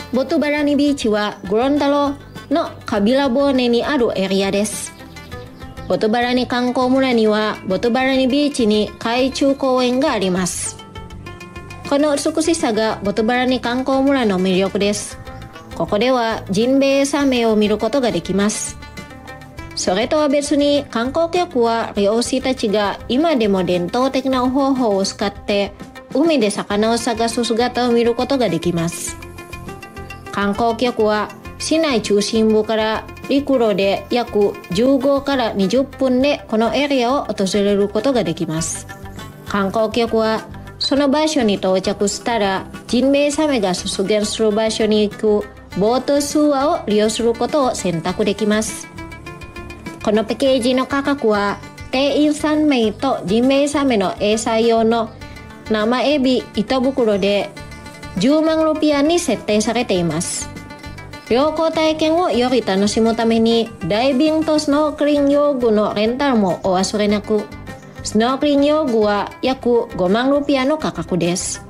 ボトバラニビーチはゴロンタロのカビラボーネにあるエリアです。ボトバラニ観光村にはボトバラニビーチに海中公園があります。この美しさがボトバラニ観光村の魅力です。ここではジンベエザメを見ることができます。それとは別に観光客は漁師たちが今でも伝統的な方法を使って海で魚を探す姿を見ることができます。観光客は市内中心部から陸路で約15から20分でこのエリアを訪れることができます。観光客はその場所に到着したらジンベエザメが出現する場所に行くボートツアーを利用することを選択できます。このパッケージの価格は定員3名とジンベエザメの餌用の生エビ1袋で10万ルピアに設定されています。旅行体験をより楽しむためにダイビングとスノークリング用具のレンタルもお忘れなく。スノークリング用具は約5万ルピアの価格です。